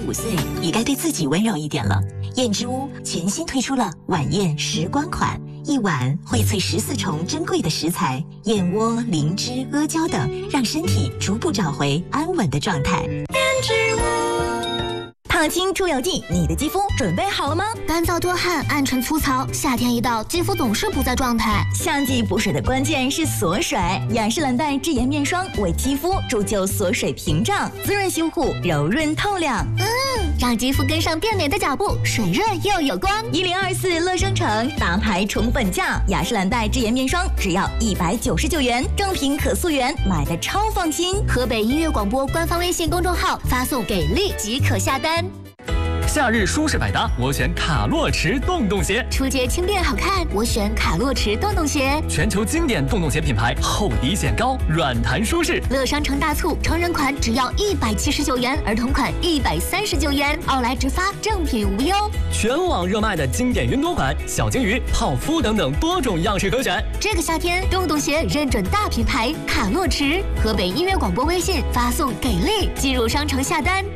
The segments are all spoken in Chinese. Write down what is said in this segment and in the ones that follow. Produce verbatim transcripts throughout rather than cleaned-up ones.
五岁，也该对自己温柔一点了。燕之屋全新推出了晚宴时光款，一碗荟萃十四重珍贵的食材，燕窝、灵芝、阿胶等，让身体逐步找回安稳的状态。燕之屋， 烫青出油剂，你的肌肤准备好了吗？ 干燥多汗、暗沉粗糙，夏天一到，肌肤总是不在状态。 夏季补水的关键是锁水，雅诗兰黛智妍面霜为肌肤铸就锁水屏障，滋润修护，柔润透亮。 嗯，让肌肤跟上变美的脚步，水润又有光。 一零二四乐商城大牌宠本价，雅诗兰黛智妍面霜只要一百九十九元，正品可溯源，买的超放心。 河北音乐广播官方微信公众号发送给力即可下单。 夏日舒适百搭，我选卡洛驰洞洞鞋。 初阶轻便好看，我选卡洛驰洞洞鞋。 全球经典洞洞鞋品牌，厚底显高，软弹舒适。 乐商城大促，成人款只要一百七十九元，儿童款一百三十九元，奥莱直发，正品无忧。 全网热卖的经典云朵款、小鲸鱼、泡芙等等多种样式可选。 这个夏天，洞洞鞋认准大品牌卡洛驰。河北音乐广播微信发送给力，进入商城下单。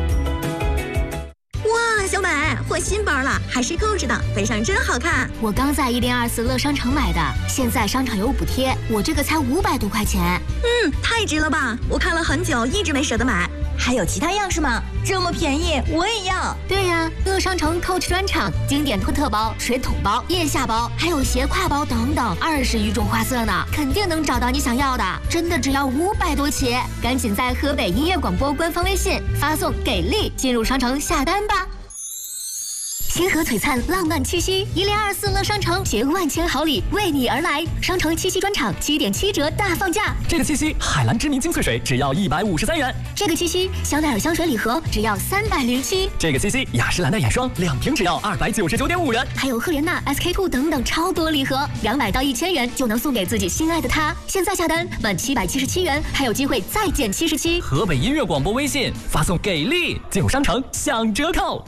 哇，小美换新包了，还是扣着的，背上真好看。 我刚在一零二四乐商城买的，现在商场有补贴，我这个才五百多块钱。 嗯，太值了吧！我看了很久，一直没舍得买。还有其他样式吗？这么便宜，我也要。 对呀、啊，乐商城 Coach 专场，经典托特包、水桶包、腋下包，还有斜挎包等等，二十余种花色呢，肯定能找到你想要的。真的只要五百多起，赶紧在河北音乐广播官方微信发送给力，进入商城下单吧。星河璀璨，浪漫七夕，一零二四乐商城携万千好礼为你而来。商城七夕专场七点七折大放价。 这个七夕，海蓝之谜精粹水只要一百五十三元。 这个七夕，香奈儿香水礼盒只要三百零七。 这个七夕，雅诗兰黛眼霜两瓶只要二百九十九点五元。 还有赫莲娜、S K two 等等超多礼盒，两百到一千元就能送给自己心爱的他。现在下单满七百七十七元，还有机会再减七十七。 河北音乐广播微信发送给力，进入商城享折扣。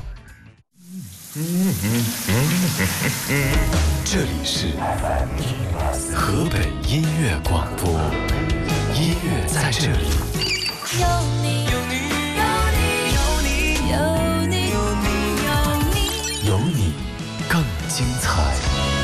这里是河北音乐广播，音乐在这里。 有你，有你，有你，有你，有你，有你， 有你更精彩。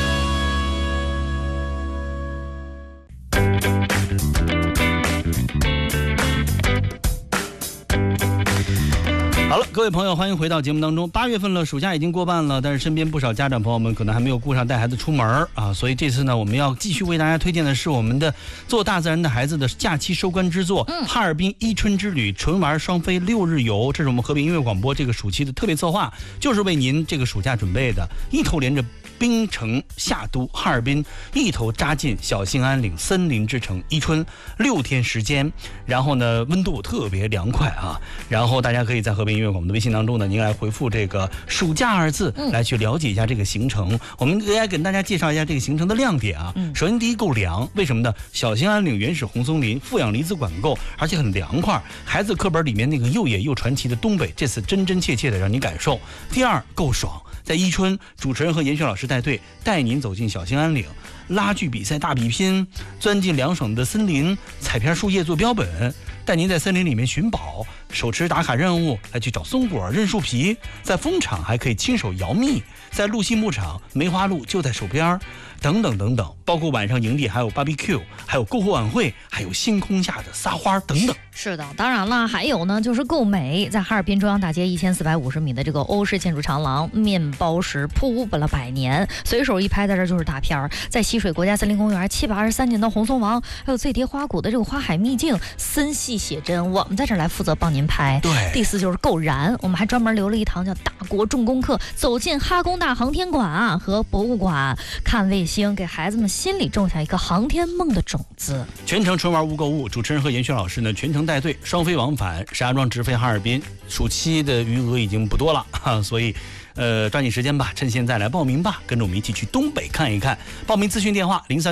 好了，各位朋友，欢迎回到节目当中。八月份了，暑假已经过半了，但是身边不少家长朋友们可能还没有顾上带孩子出门啊，所以这次呢，我们要继续为大家推荐的是我们的做大自然的孩子的假期收官之作——嗯、哈尔滨伊春之旅纯玩双飞六日游。这是我们河北音乐广播这个暑期的特别策划，就是为您这个暑假准备的，一头连着冰城夏都哈尔滨，一头扎进小兴安岭森林之城伊春，六天时间，然后呢温度特别凉快啊，然后大家可以在河北音乐广播的微信当中呢，您来回复这个暑假二字，来去了解一下这个行程。嗯、我们来跟大家介绍一下这个行程的亮点啊。嗯、首先第一够凉，为什么呢？小兴安岭原始红松林，负氧离子管够，而且很凉快。孩子课本里面那个又野又传奇的东北，这次真真切切的让你感受。第二够爽。在伊春，主持人和严轩老师带队，带您走进小兴安岭，拉锯比赛大比拼，钻进凉爽的森林，采片树叶做标本，带您在森林里面寻宝，手持打卡任务来去找松果、认树皮。在蜂场还可以亲手摇蜜，在鹿溪牧场，梅花鹿就在手边，等等等等，包括晚上营地还有 B B Q， 还有篝火晚会，还有星空下的撒花等等。 是的，当然了，还有呢，就是够美，在哈尔滨中央大街一千四百五十米的这个欧式建筑长廊，面包石铺了百年，随手一拍在这就是大片儿。在溪水国家森林公园，七百二十三年的红松王，还有醉蝶花谷的这个花海秘境，森系写真，我们在这儿来负责帮您拍。 对， 第四就是够燃，我们还专门留了一堂叫大国重工课，走进哈工大航天馆啊和博物馆，看卫星，给孩子们心里种下一个航天梦的种子。 全程纯玩无购物，主持人和严轩老师呢全程带队，双飞往返，石家庄直飞哈尔滨。暑期的余额已经不多了哈，所以呃抓紧时间吧，趁现在来报名吧，跟着我们一起去东北看一看。报名咨询电话零三。